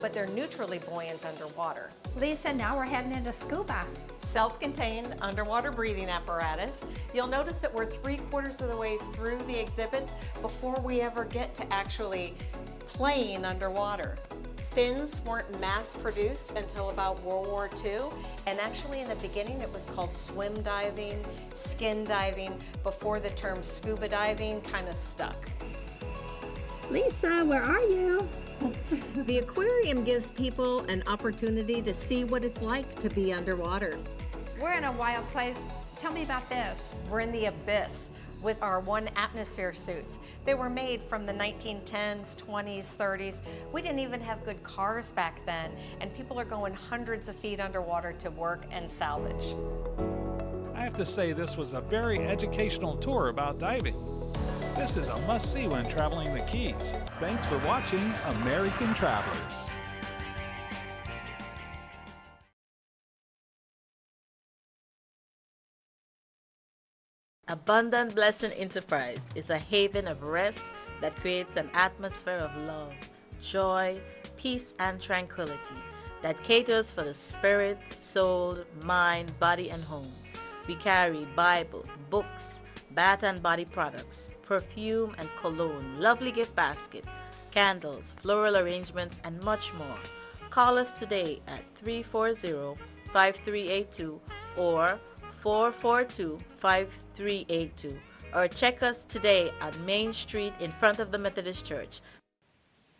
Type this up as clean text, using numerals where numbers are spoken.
but they're neutrally buoyant underwater. Lisa, now we're heading into scuba. Self-contained underwater breathing apparatus. You'll notice that we're 3/4 of the way through the exhibits before we ever get to actually playing underwater. Fins weren't mass produced until about World War II, and actually in the beginning it was called swim diving, skin diving, before the term scuba diving kind of stuck. Lisa, where are you? The aquarium gives people an opportunity to see what it's like to be underwater. We're in a wild place. Tell me about this. We're in the abyss with our One Atmosphere suits. They were made from the 1910s, 20s, 30s. We didn't even have good cars back then, and people are going hundreds of feet underwater to work and salvage. I have to say this was a very educational tour about diving. This is a must-see when traveling the Keys. Thanks for watching American Travelers. Abundant Blessing Enterprise is a haven of rest that creates an atmosphere of love, joy, peace, and tranquility that caters for the spirit, soul, mind, body, and home. We carry Bible, books, bath and body products, perfume and cologne, lovely gift basket, candles, floral arrangements, and much more. Call us today at 340-5382 or 442-5382, or check us today at Main Street in front of the Methodist Church,